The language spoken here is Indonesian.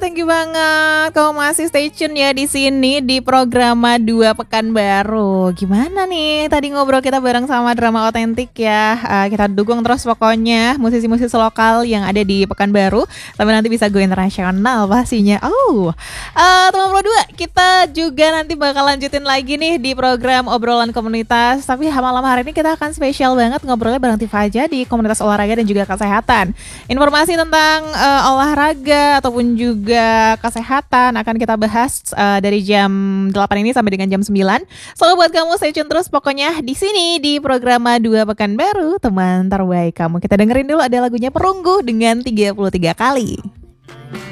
thank you banget. Kamu masih stay tune ya di sini di program Dua Pekanbaru. Gimana nih? Tadi ngobrol kita bareng sama Drama Otentik ya. Kita dukung terus pokoknya musisi-musisi lokal yang ada di Pekanbaru. Tapi nanti bisa go internasional pastinya. Teman Pro 2, kita juga nanti bakal lanjutin lagi nih di program obrolan komunitas. Tapi malam hari ini kita akan spesial banget ngobrolnya bareng Tifa aja di komunitas olahraga dan juga kesehatan. Informasi tentang olahraga ataupun juga kesehatan akan kita bahas dari jam 8 ini sampai dengan jam 9. So buat kamu stay tune terus pokoknya di sini di program Dua Pekanbaru, teman terbaik kamu. Kita dengerin dulu ada lagunya Perunggu dengan 33 kali.